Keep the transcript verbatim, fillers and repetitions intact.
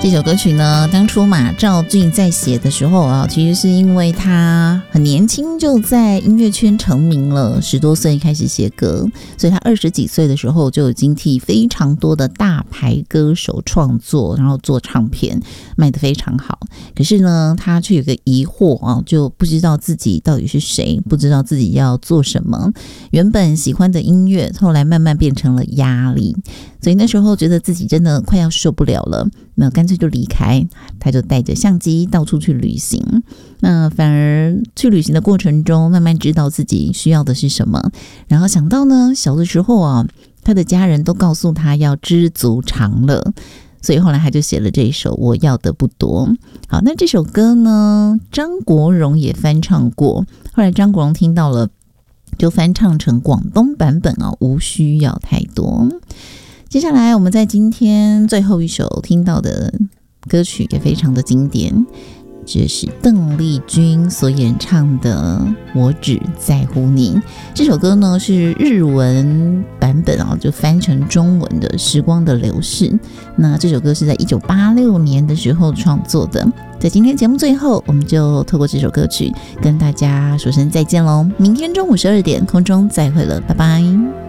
这首歌曲呢，当初马兆骏在写的时候啊，其实是因为他很年轻就在音乐圈成名了，十多岁开始写歌，所以他二十几岁的时候就已经替非常多的大牌歌手创作，然后做唱片，卖得非常好。可是呢，他却有个疑惑啊，就不知道自己到底是谁，不知道自己要做什么。原本喜欢的音乐，后来慢慢变成了压力，所以那时候觉得自己真的快要受不了了，那干脆就离开。他就带着相机到处去旅行，那反而去旅行的过程中，慢慢知道自己需要的是什么。然后想到呢，小的时候啊，他的家人都告诉他要知足常乐，所以后来他就写了这一首《我要的不多》。好，那这首歌呢，张国荣也翻唱过，后来张国荣听到了，就翻唱成广东版本啊，无需要太多。接下来我们在今天最后一首听到的歌曲也非常的经典，这是邓丽君所演唱的《我只在乎你》。这首歌呢是日文版本啊，就翻成中文的《时光的流逝》。那这首歌是在一九八六年的时候创作的。在今天节目最后，我们就透过这首歌曲跟大家说声再见喽！明天中午十二点空中再会了，拜拜。